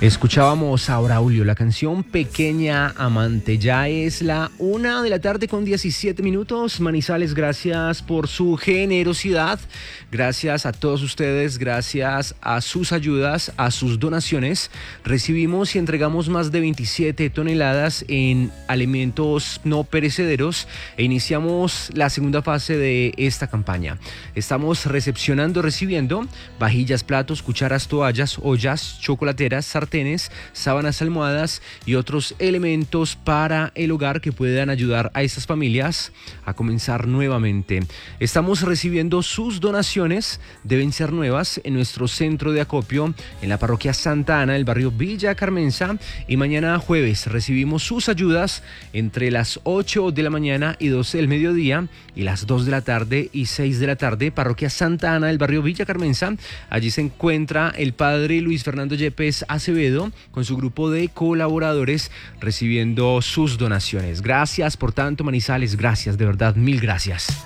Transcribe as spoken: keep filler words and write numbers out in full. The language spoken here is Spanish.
Escuchábamos a Braulio, la canción Pequeña Amante. Ya es la una de la tarde con diecisiete minutos. Manizales, gracias por su generosidad. Gracias a todos ustedes, gracias a sus ayudas, a sus donaciones. Recibimos y entregamos más de veintisiete toneladas en alimentos no perecederos e iniciamos la segunda fase de esta campaña. Estamos recepcionando, recibiendo vajillas, platos, cucharas, toallas, ollas, chocolateras, sartenes, sábanas, almohadas y otros elementos para el hogar que puedan ayudar a estas familias a comenzar nuevamente. Estamos recibiendo sus donaciones, deben ser nuevas, en nuestro centro de acopio en la parroquia Santa Ana del barrio Villa Carmenza, y mañana jueves recibimos sus ayudas entre las ocho de la mañana y doce del mediodía y las dos de la tarde y seis de la tarde, parroquia Santa Ana del barrio Villa Carmenza. Allí se encuentra el padre Luis Fernando Yepes Acevedo con su grupo de colaboradores recibiendo sus donaciones. Gracias por tanto, Manizales, gracias, de verdad, mil gracias.